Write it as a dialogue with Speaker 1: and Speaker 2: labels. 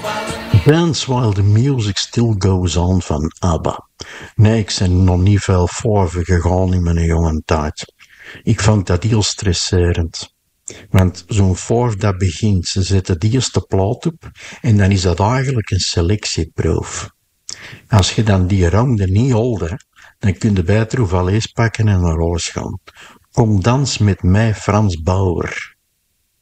Speaker 1: Dance While the Music Still Goes On van ABBA. Nee, ik ben nog niet veel voorver gegaan in mijn jonge tijd. Ik vond dat heel stresserend. Want zo'n voorf dat begint, ze zetten de eerste plaat op en dan is dat eigenlijk een selectieproef. Als je dan die ronde niet holde, dan kun je beter je valies pakken en naar huis gaan. Kom dans met mij, Frans Bauer.